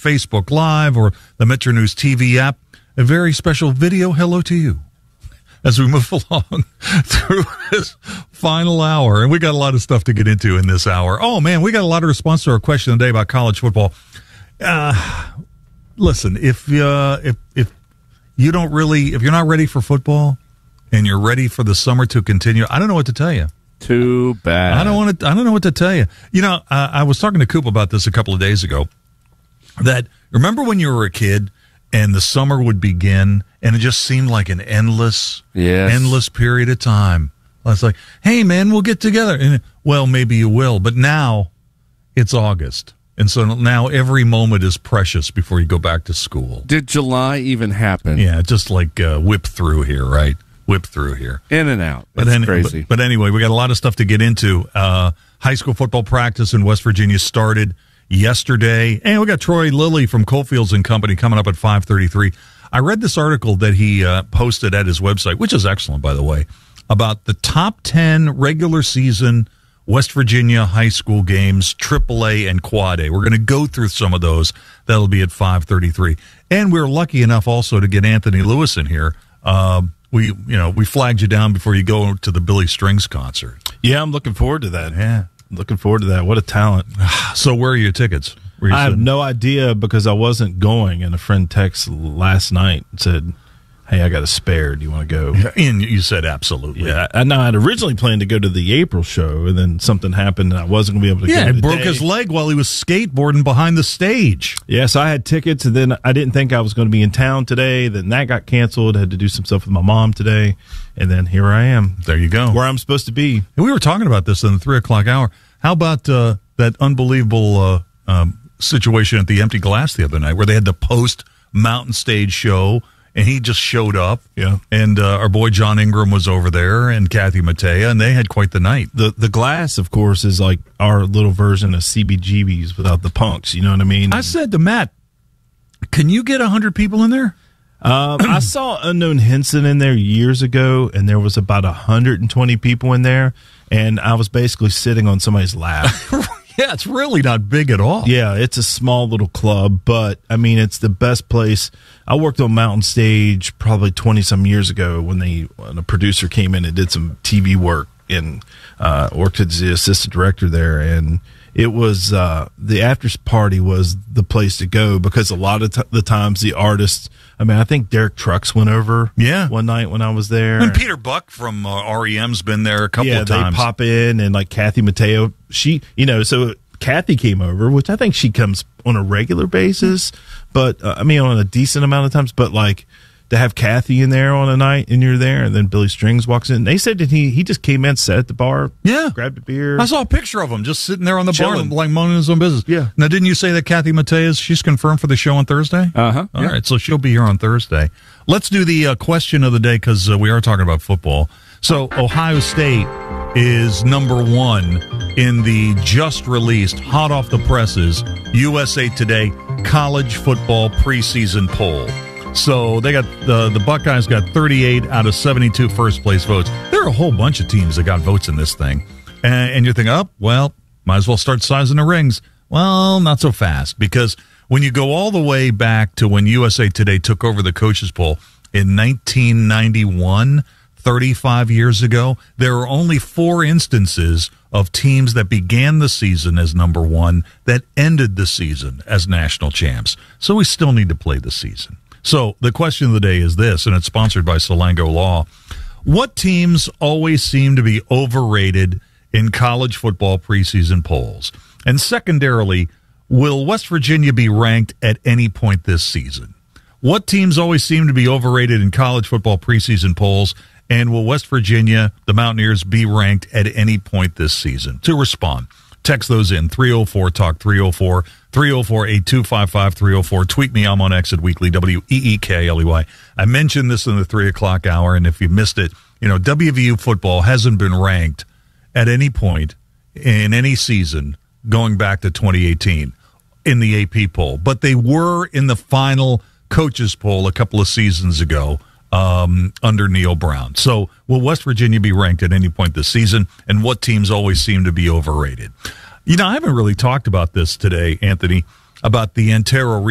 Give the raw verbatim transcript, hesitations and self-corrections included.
Facebook Live or the Metro News T V app, a very special video hello to you as we move along through this final hour. And we got a lot of stuff to get into in this hour. Oh, man, we got a lot of response to our question today about college football. Uh, listen, if, uh, if, if you don't really, if you're not ready for football and you're ready for the summer to continue, I don't know what to tell you. Too bad. I don't want to, I don't know what to tell you. You know, uh, I was talking to Coop about this a couple of days ago, that remember when you were a kid and the summer would begin, and it just seemed like an endless, yes. endless period of time. I was like, hey, man, we'll get together. And, well, maybe you will. But now it's August. And so now every moment is precious before you go back to school. Did July even happen? Yeah, just like uh, whip through here, right? Whip through here. In and out. That's but any, crazy. But, but anyway, we got a lot of stuff to get into. Uh, high school football practice in West Virginia started yesterday, and we got Troy Lilly from Coalfields and Company coming up at five thirty-three. I read this article that he uh, posted at his website, which is excellent, by the way, about the top ten regular season West Virginia high school games, triple A and Quad A. We're going to go through some of those. That'll be at five thirty-three. And we're lucky enough also to get Anthony Lewis in here. Uh, we, you know, we flagged you down before you go to the Billy Strings concert. Yeah, I'm looking forward to that. Yeah. Looking forward to that. What a talent. So where are your tickets? You I have sitting? no idea because I wasn't going, and a friend texted last night and said, hey, I got a spare. Do you want to go? And you said absolutely. Yeah, I know. I'd originally planned to go to the April show, and then something happened, and I wasn't going to be able to yeah, go. Yeah, today. broke his leg while he was skateboarding behind the stage. Yeah, so I had tickets, and then I didn't think I was going to be in town today. Then that got canceled. I had to do some stuff with my mom today, and then here I am. There you go. Where I'm supposed to be. And we were talking about this in the three o'clock hour. How about uh, that unbelievable uh, um, situation at the Empty Glass the other night where they had the post Mountain Stage show, and he just showed up. Yeah. And uh, our boy John Ingram was over there, and Kathy Mattea, and they had quite the night. The the Glass, of course, is like our little version of C B G B's without the punks. You know what I mean? I said to Matt, can you get one hundred people in there? Um, I saw Unknown Henson in there years ago, and there was about one hundred twenty people in there, and I was basically sitting on somebody's lap. Yeah, it's really not big at all. Yeah, it's a small little club, but, I mean, it's the best place. I worked on Mountain Stage probably twenty-some years ago when, they, when a producer came in and did some T V work and uh, worked as the assistant director there, and it was uh, the after party was the place to go because a lot of t- the times the artists, I mean, I think Derek Trucks went over yeah. one night when I was there. And Peter Buck from uh, R E M's been there a couple yeah, of times. They pop in, and like Kathy Mattea, she, you know, so Kathy came over, which I think she comes on a regular basis, but uh, I mean, on a decent amount of times, but like, to have Kathy in there on a night and you're there, and then Billy Strings walks in. They said that he he just came in, sat at the bar, yeah, grabbed a beer. I saw a picture of him just sitting there on the Chilling. bar, like minding his own business. Yeah. Now, didn't you say that Kathy Mateas, she's confirmed for the show on Thursday? Uh-huh. All yeah. right, so she'll be here on Thursday. Let's do the uh, question of the day because uh, we are talking about football. So Ohio State is number one in the just released, hot off the presses, U S A Today college football preseason poll. So they got the the Buckeyes got thirty-eight out of seventy-two first place votes. There are a whole bunch of teams that got votes in this thing, and, and you're thinking, oh, well, might as well start sizing the rings. Well, not so fast, because when you go all the way back to when U S A Today took over the coaches poll in nineteen ninety-one, thirty-five years ago, there are only four instances of teams that began the season as number one that ended the season as national champs. So we still need to play the season. So the question of the day is this, and it's sponsored by Salango Law. What teams always seem to be overrated in college football preseason polls? And secondarily, will West Virginia be ranked at any point this season? What teams always seem to be overrated in college football preseason polls? And will West Virginia, the Mountaineers, be ranked at any point this season? To respond, text those in, three oh four talk, three oh four, three oh four, eight two five five, three oh four. Tweet me, I'm on X at Weekly, W E E K L E Y. I mentioned this in the three o'clock hour, and if you missed it, you know, W V U football hasn't been ranked at any point in any season going back to twenty eighteen in the A P poll. But they were in the final coaches poll a couple of seasons ago. Um, under Neil Brown. So will West Virginia be ranked at any point this season, and what teams always seem to be overrated? You know, I haven't really talked about this today, Anthony, about the Antero